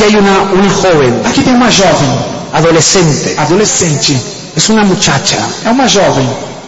Aquí hay una joven. Aqui tem uma jovem. Adolescente. Adolescente. Es una muchacha. É uma jovem.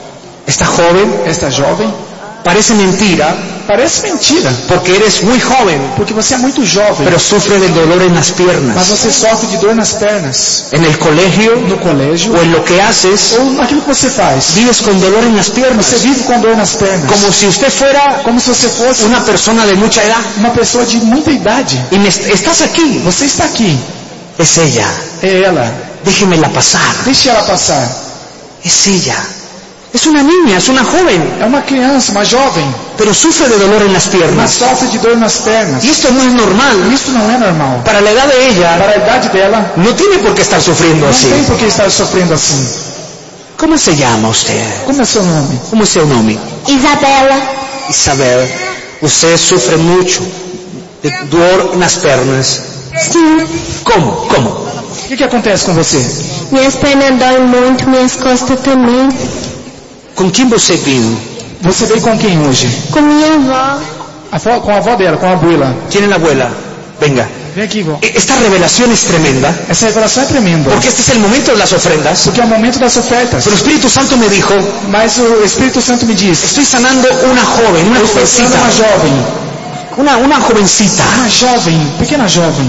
Esta jovem, parece mentira. Parece mentira. Porque eres muy joven. Porque você é muito jovem. Pero sufre del dolor en las piernas. Mas você sofre de dor nas pernas. En el colegio. No colégio. O en lo que haces. Ou naquilo que você faz. Vives con dolor en las piernas. Você vive com dor nas pernas. Como si usted fuera. Como se você fosse una persona de mucha edad. Uma pessoa de muita idade. Y estás aquí. Você está aqui. Es ella. É ela. Déjemela pasar. Deixe ela passar. Es ella. Es una niña, es una joven. É uma criança, uma jovem. Pero sufre de dolor en las piernas. Mas sofre de dor nas pernas. Y esto no es normal. Isso não é normal. Para la edad de ella. Para a idade dela. No tiene por qué estar sufriendo así. Não tem por que estar sofrendo assim. ¿Cómo se llama usted? Como é seu nome? ¿Cómo es su nombre? Isabela. Isabel. Usted sufre mucho de dolor en las piernas. Sim. ¿Cómo? O que acontece com você? Minhas pernas doem muito, minhas costas também. ¿Con quién você vino? Você veio com quem hoje? Com minha avó. Com a avó dela, com a abuela. ¿Quién es la abuela? Venga. Vem aqui, vó. Esta revelación es tremenda. Essa revelação é tremenda. Porque este es el momento de las ofrendas. Porque é o momento das ofertas. Pero el Espíritu Santo me dijo. Mas o Espírito Santo me diz. Estoy sanando una joven, una jovencita. Uma jovem. Una jovencita. Uma jovem, pequena jovem.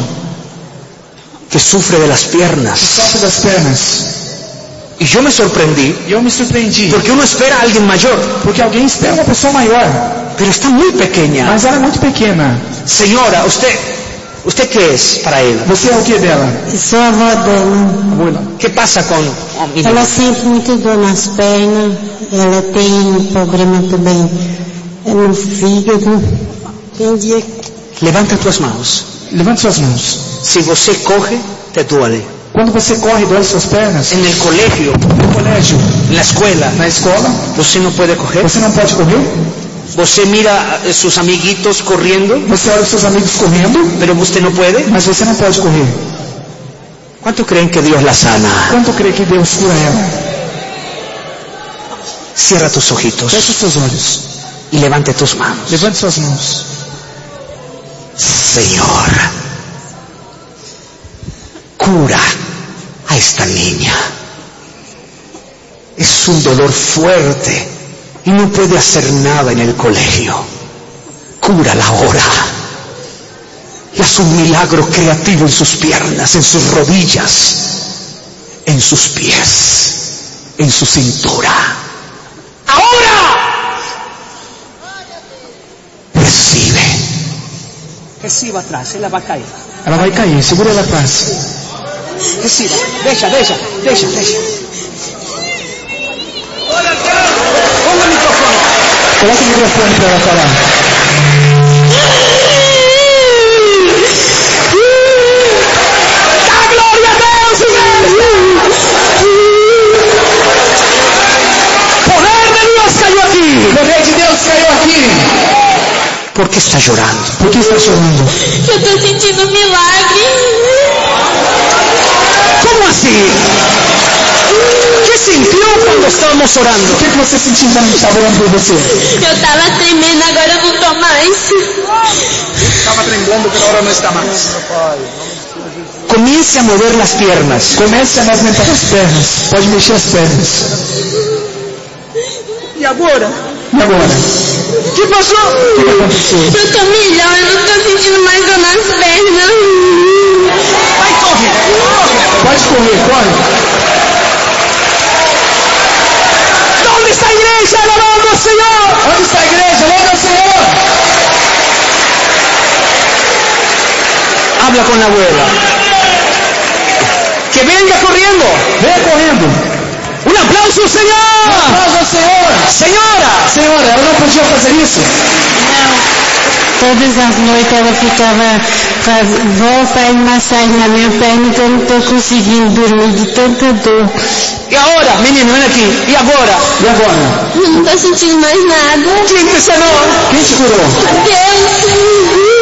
Que sufre de las piernas. Que sofre das pernas. Y yo me sorprendí. E eu me surpreendi. Porque uno espera a alguien mayor. Porque alguém espera uma pessoa maior. Pero está muy pequeña. Mas ela é muito pequena. Señora, ¿usted qué es para ela? Você é o que dela? Eu sou a avó dela. Abuela. ¿Qué pasa con? Ela sente muito dor nas pernas. Ela tem problema também no fígado. Tem dia. Levanta tus manos. Levante suas mãos. Si você corre, te duele. Quando você corre, dói suas pernas. En el colegio. No colégio. En la escuela. Na escola. Você não pode correr. Você não pode correr. Você mira sus amiguitos corriendo. Você olha os seus amigos correndo. Pero você não pode. Mas você não pode correr. ¿Cuánto creen que Dios la sana? Quanto crê que Deus cura ela? Cierra tus ojitos. Feche os seus olhos. Y levante tus manos. Levante suas mãos. Señor, cura a esta niña. Es un dolor fuerte y no puede hacer nada en el colegio. Cúrala ahora. Y haz un milagro creativo en sus piernas, en sus rodillas, en sus pies, en su cintura. ¡Ahora! Reciba atrás, ela vai cair. Ela vai cair, segura ela atrás. Reciba, deixa. Ponga o microfone. Coloca o microfone para ela falar. Dá glória a Deus, igreja! Poder de Deus caiu aqui. Poder de Deus caiu aqui. ¿Por qué está llorando? Por que está chorando? Eu estou sentindo um milagre. ¿Cómo así? ¿Qué sintió cuando estábamos orando? O que você sentiu quando estava orando por você? Eu estava tremendo, agora eu não estou mais. Estava tremblando, pero agora não está mais. Comience a mover las piernas. Comece a movimentar as pernas. Pode mexer as pernas. ¿Y ahora? E agora? ¿Qué pasó? O que aconteceu? Eu estou melhor, eu não estou sentindo mais dor nas pernas. Vai, corre. Pode correr, corre. ¿Dónde está la iglesia? Alabando al Señor. Onde está a igreja? Louva ao Senhor. Habla con la abuela. Que venga corriendo. Venha correndo. Un aplauso, Señor. Aplausos ao Senhor. Senhora, ela não podia fazer isso? Todas as noites ela ficava fazendo massagem na minha perna, então eu não estou conseguindo dormir de tanta dor. Y ahora, menino, ven aquí. ¿Y ahora? E agora? Eu não estou sentindo mais nada. ¿Quién te sanó? Quem te curou? Deus!